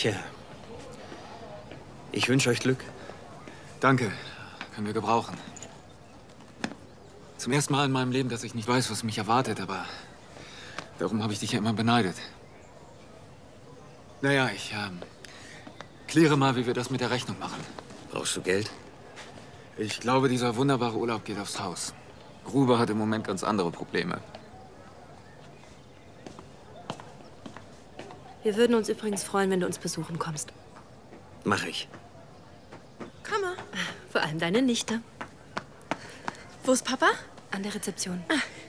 Tja. Ich wünsche euch Glück. Danke. Können wir gebrauchen. Zum ersten Mal in meinem Leben, dass ich nicht weiß, was mich erwartet, aber darum habe ich dich ja immer beneidet. Naja, ich kläre mal, wie wir das mit der Rechnung machen. Brauchst du Geld? Ich glaube, dieser wunderbare Urlaub geht aufs Haus. Gruber hat im Moment ganz andere Probleme. Wir würden uns übrigens freuen, wenn du uns besuchen kommst. Mach ich. Komm mal. Vor allem deine Nichte. Wo ist Papa? An der Rezeption.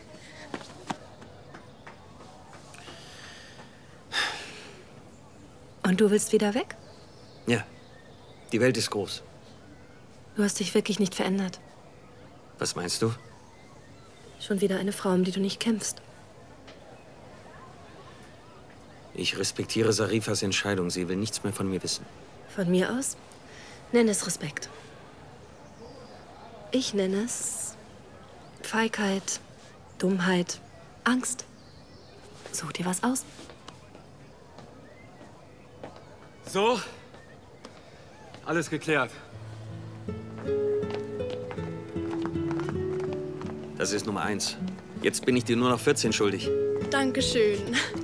Und du willst wieder weg? Ja. Die Welt ist groß. Du hast dich wirklich nicht verändert. Was meinst du? Schon wieder eine Frau, um die du nicht kämpfst. Ich respektiere Sarifas Entscheidung. Sie will nichts mehr von mir wissen. Von mir aus? Nenn es Respekt. Ich nenne es Feigheit, Dummheit, Angst. Such dir was aus. So? Alles geklärt. Das ist Nummer 1. Jetzt bin ich dir nur noch 14 schuldig. Dankeschön.